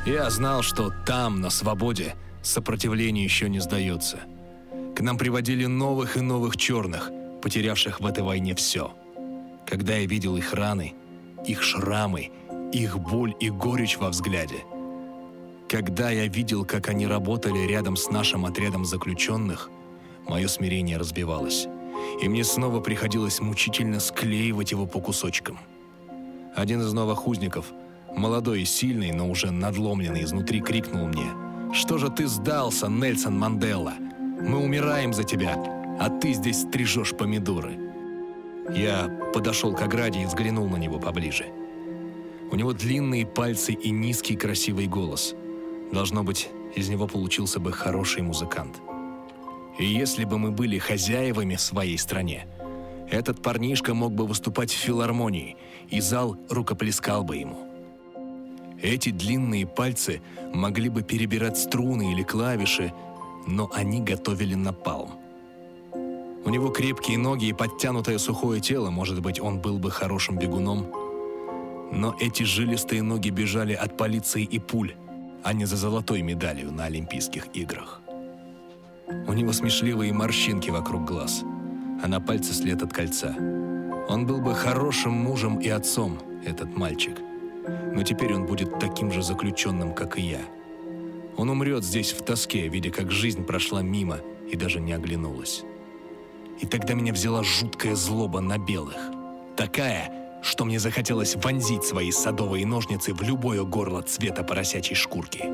Я знал, что там, на свободе, сопротивление еще не сдается. К нам приводили новых и новых черных, потерявших в этой войне все. Когда я видел их раны, их шрамы, их боль и горечь во взгляде, когда я видел, как они работали рядом с нашим отрядом заключенных, мое смирение разбивалось, и мне снова приходилось мучительно склеивать его по кусочкам. Один из новых узников, молодой и сильный, но уже надломленный изнутри, крикнул мне: «Что же ты сдался, Нельсон Мандела? Мы умираем за тебя, а ты здесь стрижешь помидоры». Я подошел к ограде и взглянул на него поближе. У него длинные пальцы и низкий красивый голос. Должно быть, из него получился бы хороший музыкант. И если бы мы были хозяевами в своей стране, этот парнишка мог бы выступать в филармонии, и зал рукоплескал бы ему. Эти длинные пальцы могли бы перебирать струны или клавиши, но они готовили напалм. У него крепкие ноги и подтянутое сухое тело, может быть, он был бы хорошим бегуном. Но эти жилистые ноги бежали от полиции и пуль, а не за золотой медалью на Олимпийских играх. У него смешливые морщинки вокруг глаз, а на пальце след от кольца. Он был бы хорошим мужем и отцом, этот мальчик. Но теперь он будет таким же заключенным, как и я. Он умрет здесь в тоске, видя, как жизнь прошла мимо и даже не оглянулась. И тогда меня взяла жуткая злоба на белых. Такая, что мне захотелось вонзить свои садовые ножницы в любое горло цвета поросячьей шкурки.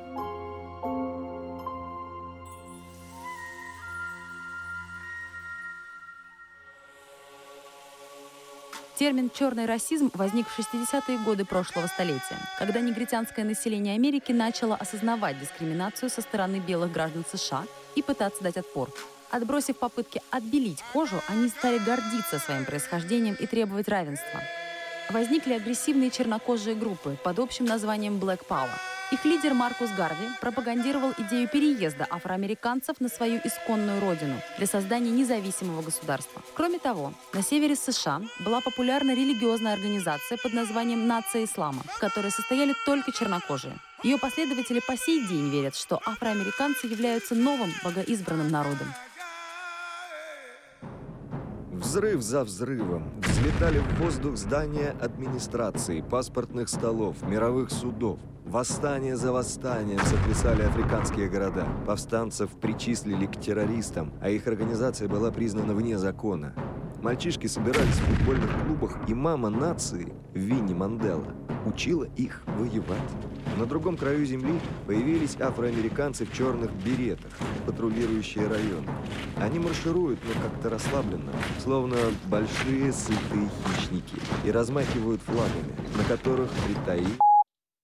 Термин «черный расизм» возник в 60-е годы прошлого столетия, когда негритянское население Америки начало осознавать дискриминацию со стороны белых граждан США и пытаться дать отпор. Отбросив попытки отбелить кожу, они стали гордиться своим происхождением и требовать равенства. Возникли агрессивные чернокожие группы под общим названием Black Power. Их лидер Маркус Гарви пропагандировал идею переезда афроамериканцев на свою исконную родину для создания независимого государства. Кроме того, на севере США была популярна религиозная организация под названием «Нация ислама», в которой состояли только чернокожие. Ее последователи по сей день верят, что афроамериканцы являются новым богоизбранным народом. Взрыв за взрывом. Взлетали в воздух здания администрации, паспортных столов, мировых судов. Восстание за восстанием сотрясали африканские города. Повстанцев причислили к террористам, а их организация была признана вне закона. Мальчишки собирались в футбольных клубах, и мама нации, Винни Мандела, учила их воевать. На другом краю земли появились афроамериканцы в черных беретах, патрулирующие районы. Они маршируют, но как-то расслабленно, словно большие сытые хищники, и размахивают флагами, на которых притаились